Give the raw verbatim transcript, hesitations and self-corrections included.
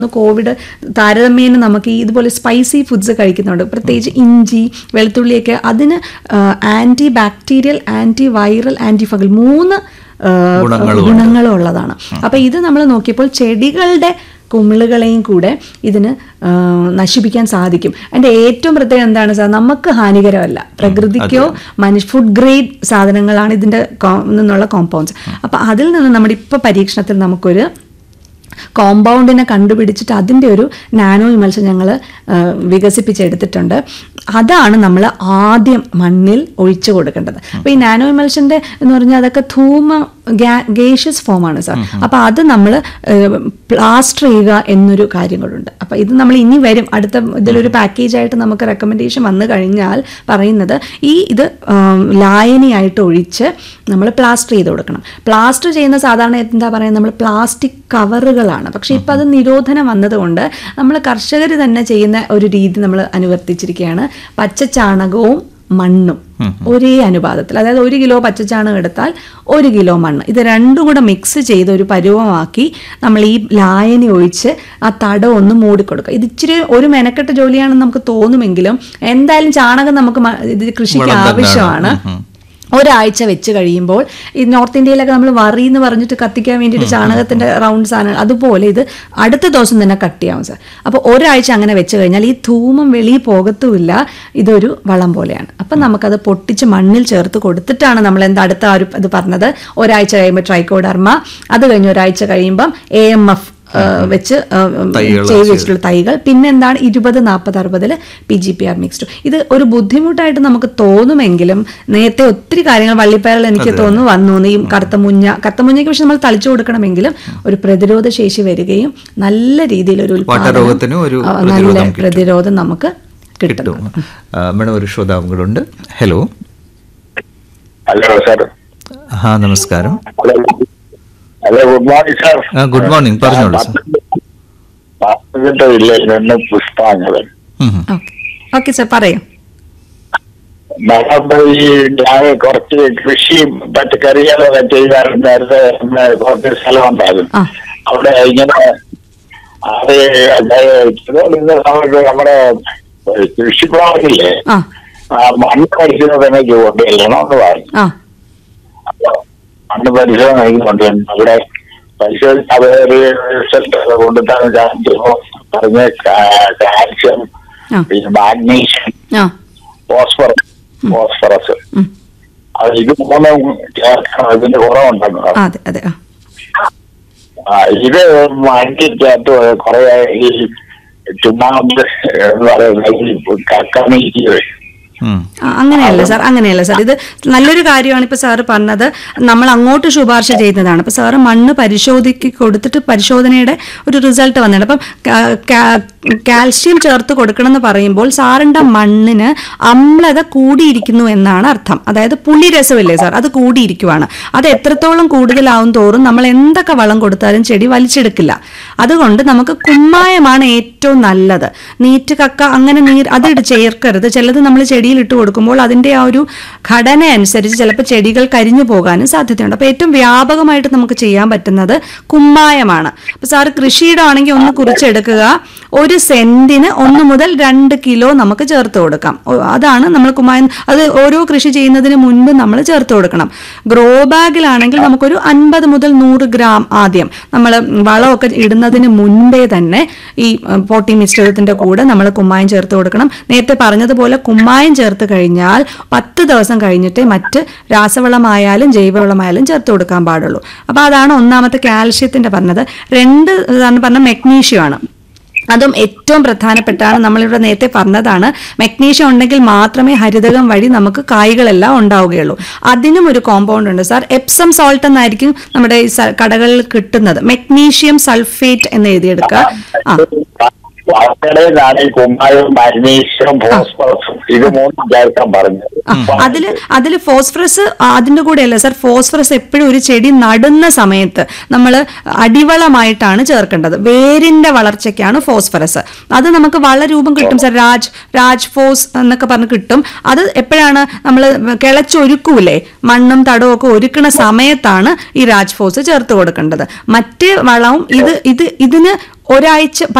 Covid താരതമ്യേന നമുക്ക് ഈ ഇതുപോലെ സ്പൈസി ഫുഡ്സ് കഴിക്കുന്നുണ്ട്, പ്രത്യേകിച്ച് ഇഞ്ചി വെളുത്തുള്ളിയൊക്കെ. അതിന് anti bacterial, anti viral, anti fungal മൂന്ന് ഗുണങ്ങളും ഉള്ളതാണ്. അപ്പം ഇത് നമ്മൾ നോക്കിയപ്പോൾ ചെടികളുടെ കുമിളുകളെയും കൂടെ ഇതിന് നശിപ്പിക്കാൻ സാധിക്കും. അതിൻ്റെ ഏറ്റവും പ്രത്യേകത എന്താണ് സാർ, നമുക്ക് ഹാനികരമല്ല, പ്രകൃതിക്കോ മനുഷ്യ ഫുഡ് ഗ്രേഡ് സാധനങ്ങളാണ് ഇതിൻ്റെ നിന്നുള്ള കോമ്പൗണ്ട്സ്. അപ്പം അതിൽ നിന്ന് നമ്മുടെ ഇപ്പോൾ പരീക്ഷണത്തിൽ നമുക്കൊരു കോമ്പൗണ്ടിനെ കണ്ടുപിടിച്ചിട്ട് അതിൻ്റെ ഒരു നാനോ ഇമൽഷൻ ഞങ്ങൾ വികസിപ്പിച്ചെടുത്തിട്ടുണ്ട്. അതാണ് നമ്മൾ ആദ്യം മണ്ണിൽ ഒഴിച്ചു കൊടുക്കേണ്ടത്. അപ്പോൾ ഈ നാനോ ഇമൽഷൻ്റെ എന്ന് പറഞ്ഞാൽ അതൊക്കെ ധൂമ ഗേഷ്യസ് ഫോമാണ് സാർ. അപ്പോൾ അത് നമ്മൾ പ്ലാസ്റ്റർ ചെയ്യുക എന്നൊരു കാര്യങ്ങളുണ്ട്. അപ്പോൾ ഇത് നമ്മൾ ഇനി വരും അടുത്ത ഇതിലൊരു പാക്കേജായിട്ട് നമുക്ക് റെക്കമെൻഡേഷൻ വന്നു കഴിഞ്ഞാൽ പറയുന്നത് ഈ ഇത് ലായനിയായിട്ട് ഒഴിച്ച് നമ്മൾ പ്ലാസ്റ്റർ ചെയ്ത് കൊടുക്കണം. പ്ലാസ്റ്റർ ചെയ്യുന്ന സാധാരണ എന്താ പറയുക, നമ്മൾ പ്ലാസ്റ്റിക് കവറുകളാണ്. പക്ഷേ ഇപ്പോൾ അത് നിരോധനം വന്നതുകൊണ്ട് നമ്മൾ കർഷകർ തന്നെ ചെയ്യുന്ന ഒരു രീതി നമ്മൾ അനുവർത്തിച്ചിരിക്കുകയാണ്. പച്ചച്ചാണകവും മണ്ണും ഒരേ അനുപാതത്തിൽ, അതായത് ഒരു കിലോ പച്ചച്ചാണകം എടുത്താൽ ഒരു കിലോ മണ്ണ്, ഇത് രണ്ടും കൂടെ മിക്സ് ചെയ്ത് ഒരു പരുവമാക്കി നമ്മൾ ഈ ലായനി ഒഴിച്ച് ആ തടം ഒന്ന് മൂടിക്കൊടുക്കുക. ഇത് ഇച്ചിരി ഒരു മെനക്കെട്ട ജോലിയാണെന്ന് നമുക്ക് തോന്നുമെങ്കിലും എന്തായാലും ചാണകം നമുക്ക് ഇത് കൃഷിക്ക് ആവശ്യമാണ്. ഒരാഴ്ച വെച്ച് കഴിയുമ്പോൾ ഈ നോർത്ത് ഇന്ത്യയിലൊക്കെ നമ്മൾ വറി എന്ന് പറഞ്ഞിട്ട് കത്തിക്കാൻ വേണ്ടിയിട്ട് ചാണകത്തിൻ്റെ റൗണ്ട് സാധനങ്ങൾ, അതുപോലെ ഇത് അടുത്ത ദിവസം തന്നെ കട്ട് ചെയ്യാവും സാർ. അപ്പോൾ ഒരാഴ്ച അങ്ങനെ വെച്ച് കഴിഞ്ഞാൽ ഈ ധൂമം വെളിയിൽ പോകത്തുമില്ല, ഇതൊരു വളം പോലെയാണ്. അപ്പം നമുക്കത് പൊട്ടിച്ച് മണ്ണിൽ ചേർത്ത് കൊടുത്തിട്ടാണ് നമ്മൾ എന്താ അടുത്ത ഒരു ഇത് പറഞ്ഞത്, ഒരാഴ്ച കഴിയുമ്പോൾ ട്രൈക്കോഡർമ, അത് കഴിഞ്ഞ് ഒരാഴ്ച കഴിയുമ്പം എ എം എഫ് വെച്ച് ചെയ്ത് വെച്ചിട്ടുള്ള തൈകൾ, പിന്നെ എന്താണ് ഇരുപത് നാൽപ്പത് അറുപതിൽ P G P R mixed. ഇത് ഒരു ബുദ്ധിമുട്ടായിട്ട് നമുക്ക് തോന്നുമെങ്കിലും നേരത്തെ ഒത്തിരി കാര്യങ്ങൾ വള്ളിപ്പയറിൽ എനിക്ക് തോന്നുന്നു വന്നു. ഈ കറുത്ത മുഞ്ഞ കറുത്ത മുഞ്ഞയ്ക്ക് പക്ഷെ നമ്മൾ തളിച്ചു കൊടുക്കണമെങ്കിലും ഒരു പ്രതിരോധ ശേഷി വരികയും നല്ല രീതിയിലൊരു നല്ല പ്രതിരോധം നമുക്ക് കിട്ടും. മേഡം ഒരു ശ്രോതാവും കൂടെ ഉണ്ട്. ഹലോ. Hello sir. ഹാ നമസ്കാരം. Hello, good morning sir. Good morning, പറഞ്ഞോളൂ സാർ. പത്തനംതിട്ട പുഷ്പാങ്കലൻ. ഓക്കെ സാർ, പറയാം. നമ്മൾ ഈ ഞാൻ കുറച്ച് കൃഷിയും പച്ചക്കറികളൊക്കെ ചെയ്താറുണ്ടായിരുന്നു. കുറച്ച് സ്ഥലം ഉണ്ടായിരുന്നു അവിടെ. ഇങ്ങനെ അത് നമ്മുടെ കൃഷിപ്രാവില്ലേ മണ്ണ് പരിശോധന തന്നെ കൊണ്ടുവരണം എന്ന് പറഞ്ഞു. മണ്ണ് പരിശോധന കൊണ്ടുവരണം. അവിടെ പരിശോധിച്ച് അവര് റിസൾട്ടൊക്കെ കൊണ്ടുതന്നെ കാണിച്ചപ്പോ പറഞ്ഞ കാൽഷ്യം, പിന്നെ മാഗ്നീഷ്യം, ഫോസ്ഫറസ് ഫോസ്ഫറസ് അത് ഇത് മൂന്നും ചേർക്കണം. ഇതിന്റെ കുറവുണ്ടെന്ന്. ഇത് മണ്ണിക്കകത്ത് കുറെ ഈ ചുണ്ണാമ്പ് എന്ന് പറയുന്നത് കക്കമീറ്റി വരും. അങ്ങനെയല്ല സാർ, അങ്ങനെയല്ല സാർ. ഇത് നല്ലൊരു കാര്യമാണ് ഇപ്പോൾ സാറ് പറഞ്ഞത്. നമ്മൾ അങ്ങോട്ട് ശുപാർശ ചെയ്യുന്നതാണ്. അപ്പോൾ സാറ് മണ്ണ് പരിശോധിക്ക് കൊടുത്തിട്ട് പരിശോധനയുടെ ഒരു റിസൾട്ട് വന്നിട്ടുണ്ട്. അപ്പം കാൽഷ്യം ചേർത്ത് കൊടുക്കണം എന്ന് പറയുമ്പോൾ സാറിൻ്റെ മണ്ണിന് അമ്ലത കൂടിയിരിക്കുന്നു എന്നാണ് അർത്ഥം. അതായത് പുളിരസമില്ലേ സാർ, അത് കൂടിയിരിക്കുവാണ്. അത് എത്രത്തോളം കൂടുതലാവും തോറും നമ്മൾ എന്തൊക്കെ വളം കൊടുത്താലും ചെടി വലിച്ചെടുക്കില്ല. അതുകൊണ്ട് നമുക്ക് കുമ്മായമാണ് ഏറ്റവും നല്ലത്. നീറ്റ് കക്ക അങ്ങനെ നീർ അത് ചേർക്കരുത്. ചിലത് നമ്മൾ ചെടി ഇട്ട് കൊടുക്കുമ്പോൾ അതിൻ്റെ ആ ഒരു ഘടന അനുസരിച്ച് ചിലപ്പോൾ ചെടികൾ കരിഞ്ഞു പോകാനും സാധ്യതയുണ്ട്. അപ്പോൾ ഏറ്റവും വ്യാപകമായിട്ട് നമുക്ക് ചെയ്യാൻ പറ്റുന്നത് കുമ്മായമാണ്. അപ്പോൾ സാറ് കൃഷിയുടെ ആണെങ്കിൽ ഒന്ന് കുറിച്ചെടുക്കുക. ഒരു സെന്റിന് ഒന്ന് മുതൽ രണ്ട് കിലോ നമുക്ക് ചേർത്ത് കൊടുക്കാം. അതാണ് നമ്മൾ കുമ്മായം. അത് ഓരോ കൃഷി ചെയ്യുന്നതിന് മുൻപ് നമ്മൾ ചേർത്ത് കൊടുക്കണം. ഗ്രോ ബാഗിലാണെങ്കിൽ നമുക്കൊരു അൻപത് മുതൽ നൂറ് ഗ്രാം ആദ്യം നമ്മൾ വളമൊക്കെ ഇടുന്നതിന് മുൻപേ തന്നെ ഈ പോട്ടി മിശ്രിതത്തിന്റെ കൂടെ നമ്മൾ കുമ്മായം ചേർത്ത് കൊടുക്കണം. നേരത്തെ പറഞ്ഞതുപോലെ കുമ്മായം ചേർത്ത് കഴിഞ്ഞാൽ പത്ത് ദിവസം കഴിഞ്ഞിട്ടേ മറ്റ് രാസവളമായാലും ജൈവവളമായാലും ചേർത്ത് കൊടുക്കാൻ പാടുള്ളൂ. അപ്പോൾ അതാണ് ഒന്നാമത്തെ കാൽഷ്യത്തിന്റെ പറഞ്ഞത്. രണ്ട് പറഞ്ഞ മെഗ്നീഷ്യമാണ്. അതും ഏറ്റവും പ്രധാനപ്പെട്ടാണ്. നമ്മളിവിടെ നേരത്തെ പറഞ്ഞതാണ്, മെഗ്നീഷ്യം ഉണ്ടെങ്കിൽ മാത്രമേ ഹരിതകം വഴി നമുക്ക് കായ്കളെല്ലാം ഉണ്ടാവുകയുള്ളൂ. അതിനും ഒരു കോമ്പൗണ്ട് ഉണ്ട് സാർ. എപ്സം സോൾട്ട് എന്നായിരിക്കും നമ്മുടെ ഈ കടകളിൽ കിട്ടുന്നത്. മെഗ്നീഷ്യം സൾഫേറ്റ് എന്ന് എഴുതിയെടുക്കുക. ആ വളർത്തടേന്നാണ് ഈ കുമ്മായവും മാഗ്നീഷ്യം ഫോസ്ഫറസും ഇത് മൂന്നും ചേർക്കാൻ പറഞ്ഞത്. അതില് അതില് ഫോസ്ഫറസ് അതിന്റെ കൂടെ അല്ല സർ. ഫോസ്ഫറസ് എപ്പോഴും ഒരു ചെടി നടുന്ന സമയത്ത് നമ്മൾ അടിവളമായിട്ടാണ് ചേർക്കേണ്ടത്. വേരിന്റെ വളർച്ചയ്ക്കാണ് ഫോസ്ഫറസ്. അത് നമുക്ക് വളരൂപം കിട്ടും സർ. രാജ് രാജ് ഫോസ് എന്നൊക്കെ പറഞ്ഞ് കിട്ടും. അത് എപ്പോഴാണ് നമ്മൾ കിളച്ചൊരുക്കൂലേ, മണ്ണും തടവും ഒക്കെ ഒരുക്കണ സമയത്താണ് ഈ രാജ് ഫോസ് ചേർത്ത് കൊടുക്കേണ്ടത്. മറ്റേ വളവും ഇത് ഇത് ഇതിന് ഒരാഴ്ച